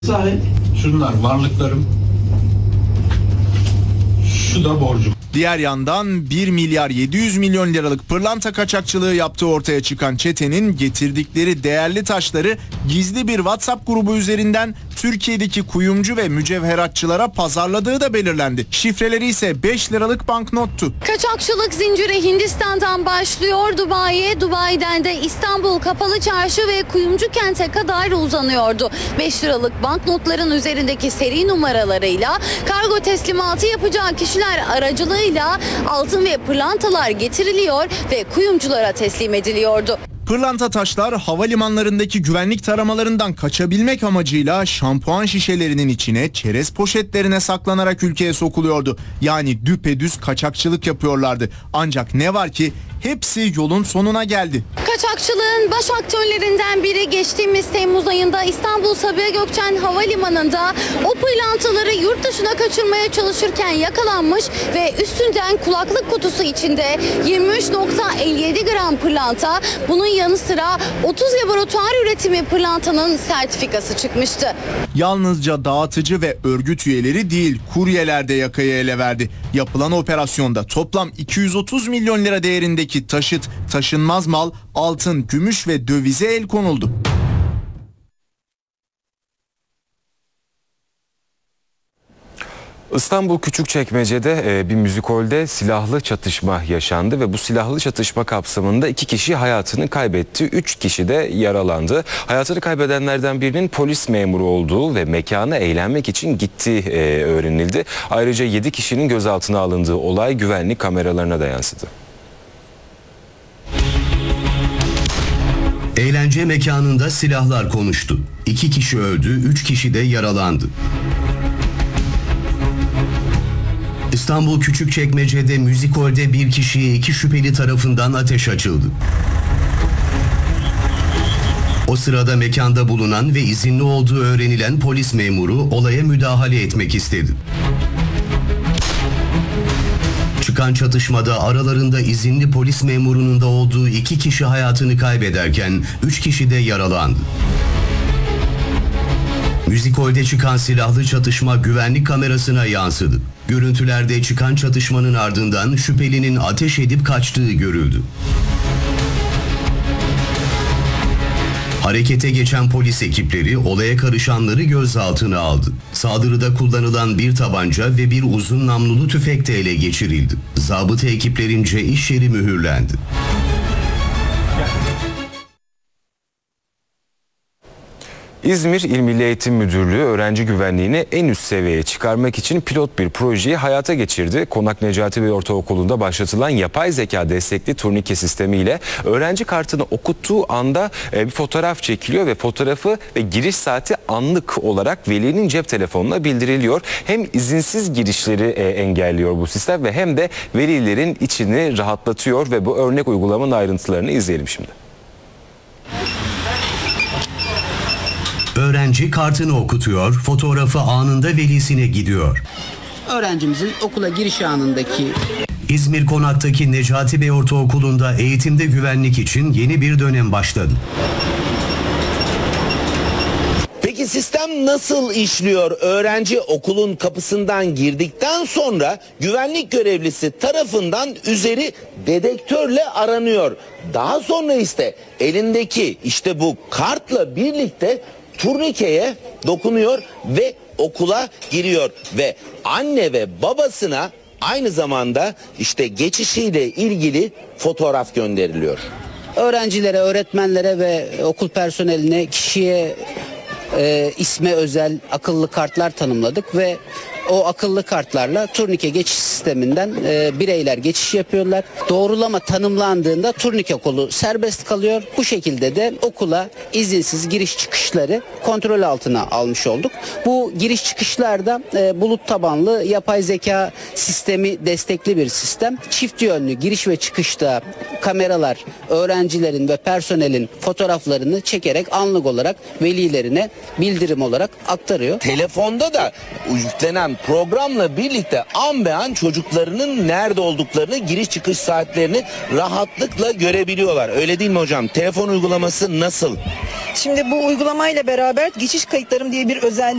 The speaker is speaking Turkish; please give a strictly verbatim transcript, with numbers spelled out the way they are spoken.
Sahip şunlar varlıklarım. Şu da borcum. Diğer yandan bir milyar yedi yüz milyon liralık pırlanta kaçakçılığı yaptığı ortaya çıkan çetenin getirdikleri değerli taşları gizli bir WhatsApp grubu üzerinden Türkiye'deki kuyumcu ve mücevheratçılara pazarladığı da belirlendi. Şifreleri ise beş liralık banknottu. Kaçakçılık zinciri Hindistan'dan başlıyor Dubai'ye, Dubai'den de İstanbul Kapalı Çarşı ve Kuyumcu Kent'e kadar uzanıyordu. beş liralık banknotların üzerindeki seri numaralarıyla kargo teslimatı yapacağı kişiler aracılığıyla altın ve pırlantalar getiriliyor ve kuyumculara teslim ediliyordu. Pırlanta taşlar havalimanlarındaki güvenlik taramalarından kaçabilmek amacıyla şampuan şişelerinin içine, çerez poşetlerine saklanarak ülkeye sokuluyordu. Yani düpedüz kaçakçılık yapıyorlardı. Ancak ne var ki hepsi yolun sonuna geldi. Kaçakçılığın baş aktörlerinden biri geçtiğimiz Temmuz ayında İstanbul Sabiha Gökçen Havalimanı'nda o pırlantaları yurt dışına kaçırmaya çalışırken yakalanmış ve üstünden kulaklık kutusu içinde yirmi üç nokta elli yedi gram pırlanta, bunun yanı sıra otuz laboratuvar üretimi pırlantanın sertifikası çıkmıştı. Yalnızca dağıtıcı ve örgüt üyeleri değil, kuryeler de yakayı ele verdi. Yapılan operasyonda toplam iki yüz otuz milyon lira değerindeki taşıt, taşınmaz mal, altın, gümüş ve dövize el konuldu. İstanbul Küçükçekmece'de bir müzikolde silahlı çatışma yaşandı ve bu silahlı çatışma kapsamında iki kişi hayatını kaybetti, üç kişi de yaralandı. Hayatını kaybedenlerden birinin polis memuru olduğu ve mekana eğlenmek için gittiği öğrenildi. Ayrıca yedi kişinin gözaltına alındığı olay güvenlik kameralarına da yansıdı. Eğlence mekanında silahlar konuştu. İki kişi öldü, üç kişi de yaralandı. İstanbul Küçükçekmece'de müzikolde bir kişiye iki şüpheli tarafından ateş açıldı. O sırada mekanda bulunan ve izinli olduğu öğrenilen polis memuru olaya müdahale etmek istedi. Çıkan çatışmada aralarında izinli polis memurunun da olduğu iki kişi hayatını kaybederken üç kişi de yaralandı. Müzikolde çıkan silahlı çatışma güvenlik kamerasına yansıdı. Görüntülerde çıkan çatışmanın ardından şüphelinin ateş edip kaçtığı görüldü. Harekete geçen polis ekipleri olaya karışanları gözaltına aldı. Saldırıda kullanılan bir tabanca ve bir uzun namlulu tüfek de ele geçirildi. Zabıta ekiplerince iş yeri mühürlendi. İzmir İl Milli Eğitim Müdürlüğü öğrenci güvenliğini en üst seviyeye çıkarmak için pilot bir projeyi hayata geçirdi. Konak Necati Bey Ortaokulu'nda başlatılan yapay zeka destekli turnike sistemiyle öğrenci kartını okuttuğu anda bir fotoğraf çekiliyor ve fotoğrafı ve giriş saati anlık olarak velinin cep telefonuna bildiriliyor. Hem izinsiz girişleri engelliyor bu sistem ve hem de velilerin içini rahatlatıyor ve bu örnek uygulamanın ayrıntılarını izleyelim şimdi. Öğrenci kartını okutuyor, fotoğrafı anında velisine gidiyor. Öğrencimizin okula giriş anındaki... İzmir Konak'taki Necati Bey Ortaokulu'nda eğitimde güvenlik için yeni bir dönem başladı. Peki sistem nasıl işliyor? Öğrenci okulun kapısından girdikten sonra güvenlik görevlisi tarafından üzeri dedektörle aranıyor. Daha sonra ise elindeki işte bu kartla birlikte turnikeye dokunuyor ve okula giriyor ve anne ve babasına aynı zamanda işte geçişiyle ilgili fotoğraf gönderiliyor. Öğrencilere, öğretmenlere ve okul personeline kişiye e, isme özel akıllı kartlar tanımladık ve o akıllı kartlarla turnike geçiş sisteminden e, bireyler geçiş yapıyorlar. Doğrulama tanımlandığında turnike kolu serbest kalıyor. Bu şekilde de okula izinsiz giriş çıkışları kontrol altına almış olduk. Bu giriş çıkışlarda e, bulut tabanlı yapay zeka sistemi destekli bir sistem. Çift yönlü giriş ve çıkışta kameralar öğrencilerin ve personelin fotoğraflarını çekerek anlık olarak velilerine bildirim olarak aktarıyor. Telefonda da yüklenen programla birlikte an be an çocuklarının nerede olduklarını, giriş çıkış saatlerini rahatlıkla görebiliyorlar. Öyle değil mi hocam? Telefon uygulaması nasıl? Şimdi bu uygulamayla beraber geçiş kayıtlarım diye bir özelliği